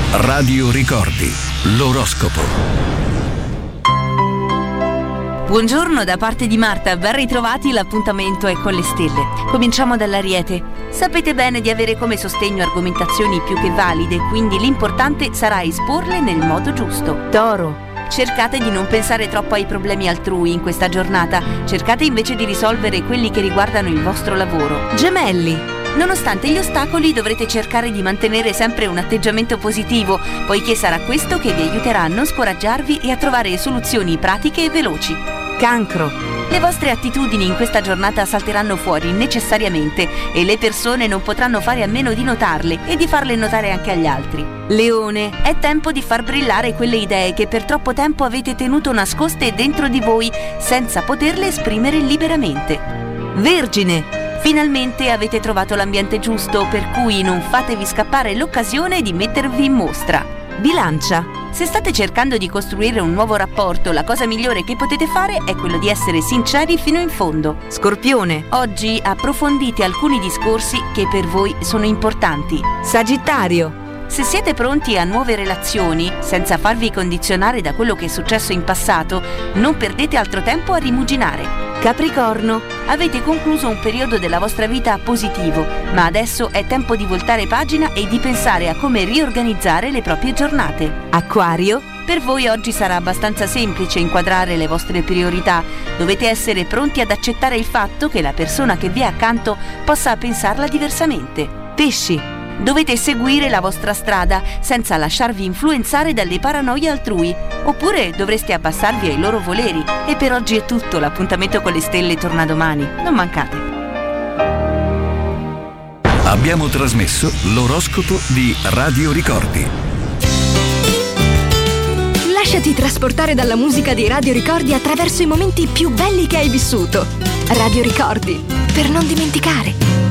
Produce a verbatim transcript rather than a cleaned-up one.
Radio Ricordi, l'oroscopo. Buongiorno da parte di Marta, ben ritrovati, l'appuntamento è con le stelle. Cominciamo dall'Ariete. Sapete bene di avere come sostegno argomentazioni più che valide, quindi l'importante sarà esporle nel modo giusto. Toro. Cercate di non pensare troppo ai problemi altrui in questa giornata, cercate invece di risolvere quelli che riguardano il vostro lavoro. Gemelli. Nonostante gli ostacoli dovrete cercare di mantenere sempre un atteggiamento positivo, poiché sarà questo che vi aiuterà a non scoraggiarvi e a trovare soluzioni pratiche e veloci. Cancro. Le vostre attitudini in questa giornata salteranno fuori necessariamente e le persone non potranno fare a meno di notarle e di farle notare anche agli altri. Leone, è tempo di far brillare quelle idee che per troppo tempo avete tenuto nascoste dentro di voi senza poterle esprimere liberamente. Vergine, finalmente avete trovato l'ambiente giusto, per cui non fatevi scappare l'occasione di mettervi in mostra. Bilancia, se state cercando di costruire un nuovo rapporto, la cosa migliore che potete fare è quello di essere sinceri fino in fondo. Scorpione, oggi approfondite alcuni discorsi che per voi sono importanti. Sagittario, se siete pronti a nuove relazioni, senza farvi condizionare da quello che è successo in passato, non perdete altro tempo a rimuginare. Capricorno, avete concluso un periodo della vostra vita positivo, ma adesso è tempo di voltare pagina e di pensare a come riorganizzare le proprie giornate. Acquario, per voi oggi sarà abbastanza semplice inquadrare le vostre priorità. Dovete essere pronti ad accettare il fatto che la persona che vi è accanto possa pensarla diversamente. Pesci, dovete seguire la vostra strada senza lasciarvi influenzare dalle paranoie altrui, oppure dovreste abbassarvi ai loro voleri. E per oggi è tutto, l'appuntamento con le stelle torna domani, non mancate. Abbiamo trasmesso l'oroscopo di Radio Ricordi. Lasciati trasportare dalla musica di Radio Ricordi attraverso i momenti più belli che hai vissuto. Radio Ricordi, per non dimenticare.